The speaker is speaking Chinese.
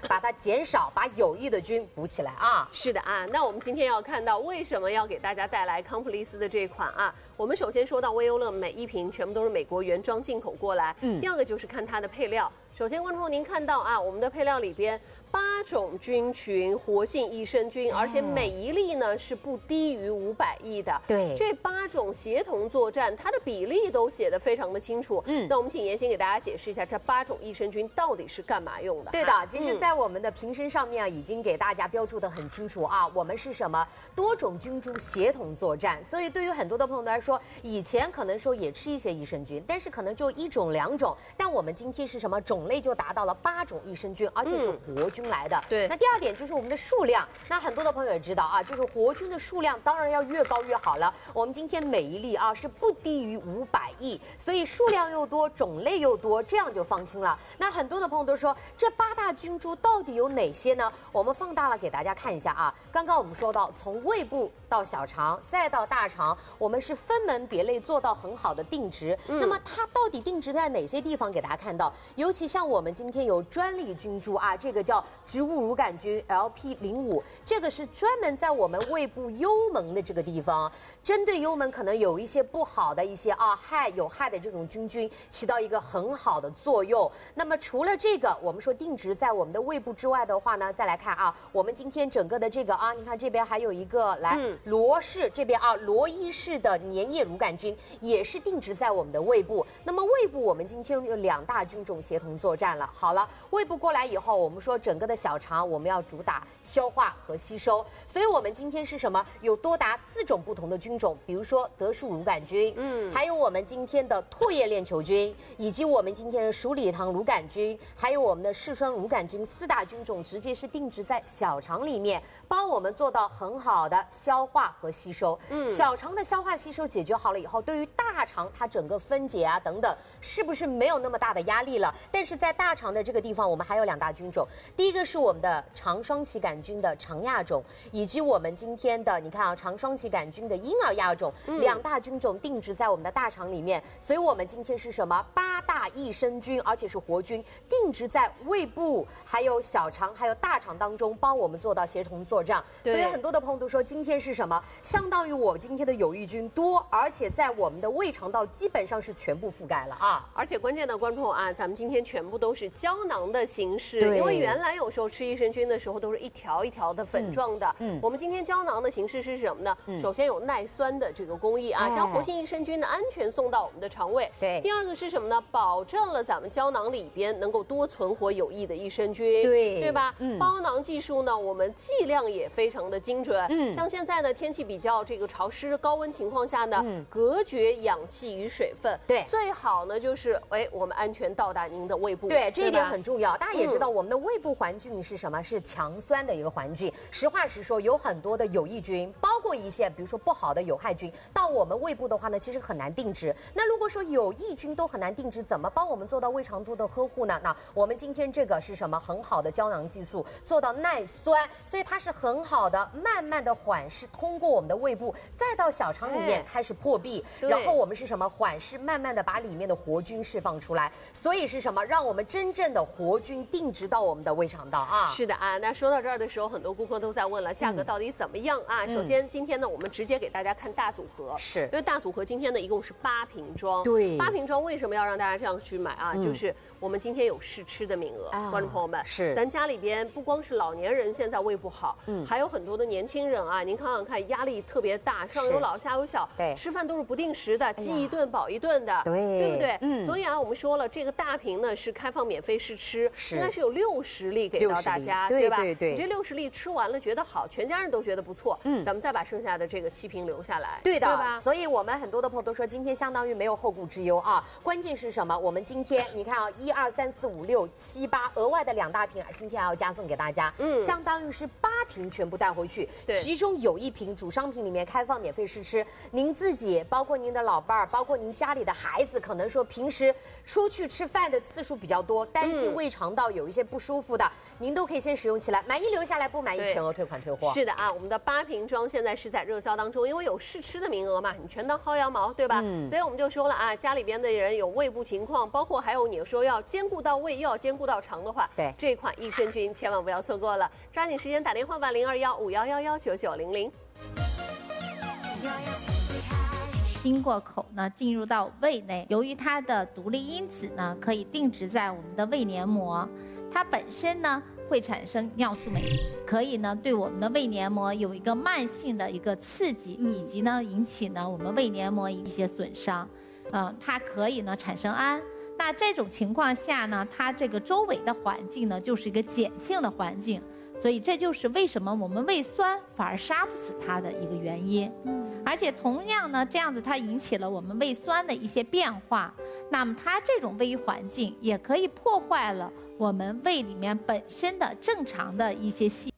把它减少，把有益的菌补起来啊。 是的啊，那我们今天要看到为什么要给大家带来康普利斯的这一款啊？我们首先说到威优乐每一瓶全部都是美国原装进口过来，第二个就是看它的配料。首先，观众朋友您看到啊，我们的配料里边8种菌群，活性益生菌，而且每一粒呢是不低于500亿的。 对， 这8种协同作战，它的比例都写得非常的清楚。那我们请妍心给大家解释一下，这8种益生菌到底是干嘛用的？ 对的，其实，在我们的瓶身上面已经给大家标注得很清楚啊，我们是什么多种菌株协同作战。所以，对于很多的朋友来说，以前可能说也吃一些益生菌，但是可能只有1种2种，但我们今天是什么种类就达到了8种益生菌，而且是活菌来的。 对。 那第二点就是我们的数量，那很多的朋友也知道啊，就是活菌的数量当然要越高越好了。我们今天每一粒啊是不低于500亿，所以数量又多，种类又多，这样就放心了。那很多的朋友都说，这8大菌株到底有哪些呢？我们放大了给大家看一下啊。刚刚我们说到，从胃部到小肠，再到大肠，我们是分门别类做到很好的定植。那么它到底定植在哪些地方？给大家看到，尤其像我们今天有专利菌株啊，这个叫植物乳杆菌 LP05，这个是专门在我们胃部幽门的这个地方，针对幽门可能有一些不好的一些有害的这种菌菌，起到一个很好的作用。那么除了这个，我们说定植在我们的胃部之外的话呢，再来看啊，我们今天整个的这个啊，你看这边还有一个罗氏这边啊，罗伊氏的粘液乳杆菌也是定植在我们的胃部。那么胃部我们今天有2大菌种协同作战了。好了，胃部过来以后，我们说整个的小肠我们要主打消化和吸收，所以我们今天是什么？有多达4种不同的菌种，比如说德树乳杆菌，还有我们今天的唾液链球菌，以及我们今天的鼠李糖乳杆菌，还有我们的嗜酸乳杆菌，4大菌种直接是定植在小肠里面，帮我们做到很好的消化和吸收。小肠的消化吸收解决好了以后，对于大肠它整个分解啊等等，是不是没有那么大的压力了？但是在大肠的这个地方，我们还有2大菌种，第一个是我们的肠双歧杆菌的肠亚种，以及我们今天的你看啊，肠双歧杆菌的婴儿亚种，2大菌种定植在我们的大肠里面，所以我们今天是什么8大益生菌，而且是活菌，定植在胃部、还有小肠、还有大肠当中，帮我们做到协同作战。所以很多的朋友都说，今天是什么？相当于我今天的有益菌多，而且在我们的胃肠道基本上是全部覆盖了啊！ 而且关键的观众啊，咱们今天全部都是胶囊的形式，因为原来有时候吃益生菌的时候都是一条一条的粉状的，我们今天胶囊的形式是什么呢？首先有耐酸的这个工艺啊，将活性益生菌的安全送到我们的肠胃。 对， 第二个是什么呢？保证了咱们胶囊里边能够多存活有益的益生菌，对吧？包囊技术呢，我们剂量也非常的精准。像现在呢，天气比较这个潮湿、高温情况下呢，隔绝氧气与水分。对，最好呢就是我们安全到达您的胃部。 对，这一点很重要。大家也知道，我们的胃部环境是什么？是强酸的一个环境。实话实说，有很多的有益菌，包括一些比如说不好的有害菌，到我们胃部的话呢，其实很难定植。那如果说有益菌都很难定植，怎么帮我们做到胃肠道的呵护呢？那我们今天这个是什么？很好的胶囊技术，做到耐酸，所以它是很好的，慢慢的缓释，通过我们的胃部，再到小肠里面开始破壁，然后我们是什么？缓释，慢慢的把里面的活菌释放出来。所以是什么？让我们真正的活菌定植到我们的胃肠道啊！ 是的啊，那说到这儿的时候，很多顾客都在问了，价格到底怎么样啊？首先今天呢，我们直接给大家看大组合，是因为大组合今天呢一共是8瓶装。对，8瓶装为什么要让大家这样去买啊？就是我们今天有试吃的名额，观众朋友们，是咱家里边不光是老年人现在胃不好，还有很多的年轻人啊，您看看看，压力特别大，上有老下有小，对，吃饭都是不定时的，饥一顿饱一顿的，对不对？所以啊，我们说了，这个大瓶呢是开放免费试吃，应该是有60粒给到大家，对吧？对，你这60粒吃完了觉得好，全家人都觉得不错，咱们再把剩下的这个7瓶留下来， 对的，对吧？所以我们很多的朋友都说，今天相当于没有后顾之忧啊。关键是什么？我们今天你看啊，1、2、3、4、5、6、7、8，额外的2大瓶，今天还要加送给大家，相当于是8瓶全部带回去，其中有1瓶主商品里面开放免费试吃，您自己包括您的老伴儿，包括您家里的孩子，可能说平时出去吃饭的次数数比较多，担心胃肠道有一些不舒服的，您都可以先使用起来，满意留下来，不满意全额退款退货。 是的啊，我们的8瓶装现在是在热销当中，因为有试吃的名额嘛，你全当薅羊毛，对吧？所以我们就说了啊，家里边的人有胃部情况，包括还有你说要兼顾到胃，又要兼顾到肠的话， 对这款益生菌千万不要错过了，抓紧时间打电话吧，021-5111-9900。 经过口呢，进入到胃内，由于它的独立因子呢，可以定植在我们的胃黏膜，它本身呢会产生尿素酶，可以呢对我们的胃黏膜有一个慢性的一个刺激，以及呢引起呢我们胃黏膜一些损伤，它可以呢产生氨。那这种情况下呢，它这个周围的环境呢就是一个碱性的环境，所以这就是为什么我们胃酸反而杀不死它的一个原因。而且同样呢，这样子它引起了我们胃酸的一些变化，那么它这种胃环境也可以破坏了我们胃里面本身的正常的一些细